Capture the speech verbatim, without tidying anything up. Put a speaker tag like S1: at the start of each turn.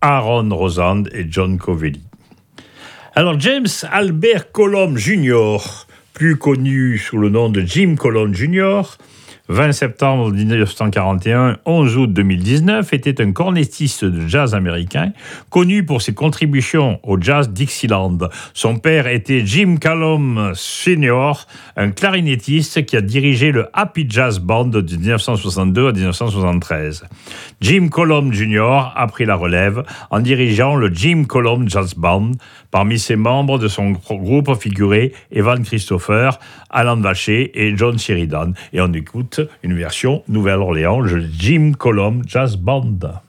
S1: Aaron Rosand et John Covelli. Alors James Albert Colom junior, plus connu sous le nom de Jim Colom junior, vingt septembre dix-neuf cent quarante et un, onze août deux mille dix-neuf, était un cornettiste de jazz américain, connu pour ses contributions au jazz Dixieland. Son père était Jim Colom senior, un clarinettiste qui a dirigé le Happy Jazz Band de dix-neuf cent soixante-deux à dix-neuf cent soixante-treize. Jim Colom junior a pris la relève en dirigeant le Jim Colom Jazz Band. Parmi ses membres de son groupe figuraient Evan Christopher, Alan Vacher et John Sheridan. Et on écoute une version Nouvelle-Orléans, le Jim Colom Jazz Band.